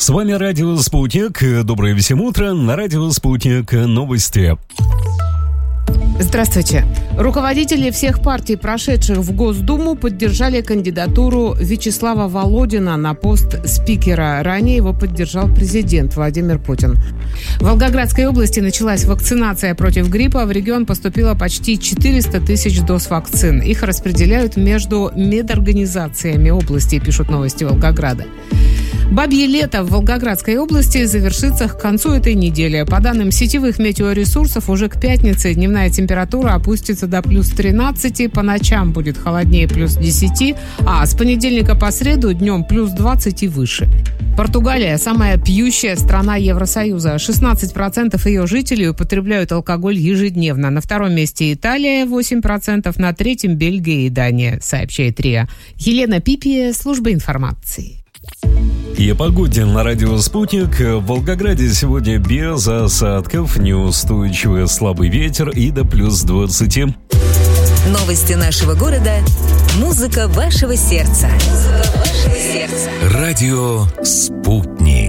С вами Радио Спутник. Доброе всем утро. На Радио Спутник новости. Здравствуйте. Руководители всех партий, прошедших в Госдуму, поддержали кандидатуру Вячеслава Володина на пост спикера. Ранее его поддержал президент Владимир Путин. В Волгоградской области началась вакцинация против гриппа. В регион поступило почти 400 тысяч доз вакцин. Их распределяют между медорганизациями области, пишут новости Волгограда. Бабье лето в Волгоградской области завершится к концу этой недели. По данным сетевых метеоресурсов, уже к пятнице дневная температура опустится до плюс 13, по ночам будет холоднее плюс 10, а с понедельника по среду днем плюс 20 и выше. Португалия – самая пьющая страна Евросоюза. 16% ее жителей употребляют алкоголь ежедневно. На втором месте Италия – 8%, на третьем – Бельгия и Дания, сообщает РИА. Елена Пипия, служба информации. И о погоде на Радио Спутник. В Волгограде сегодня без осадков, неустойчивый слабый ветер и до плюс 20. Новости нашего города. Музыка вашего сердца. Радио Спутник.